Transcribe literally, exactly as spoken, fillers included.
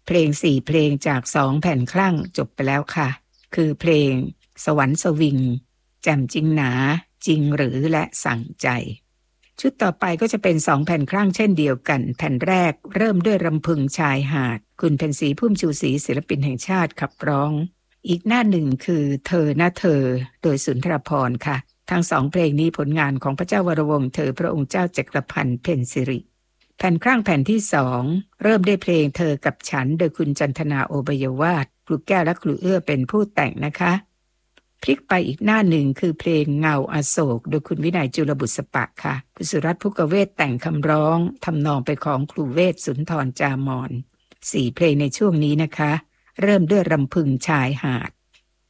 เพลงสี่เพลงจากสองแผ่นคลั่งจบไปแล้วค่ะคือเพลงสวรรค์สวิงแจ่มจริงหนาจริงหรือและสั่งใจชุดต่อไปก็จะเป็นสองแผ่นคลั่งเช่นเดียวกันแผ่นแรกเริ่มด้วยรำพึงชายหาดคุณเพ็ญศรีพุ่มชูศรีศิลปินแห่งชาติขับร้องอีกหน้าหนึ่งคือเธอนะเธอโดยสุนทรภรณ์ค่ะทั้งสองเพลงนี้ผลงานของพระเจ้าวรวงศ์เธอพระองค์เจ้าจักรพันธ์เพ็ญสิริแผ่นคลั่งแผ่นที่สองเริ่มด้วยเพลงเธอกับฉันโดยคุณจันทนาโอบยวาทครูแก้วและครูเอื้อเป็นผู้แต่งนะคะพลิกไปอีกหน้าหนึ่งคือเพลงเงาอโศกโดยคุณวินัยจุลบุษปะค่ะคุณสุรัตน์ภุกเวศแต่งคำร้องทำนองไปของครูเวศสุนทรจามอนสี่เพลงในช่วงนี้นะคะเริ่มด้วยรำพึงชายหาด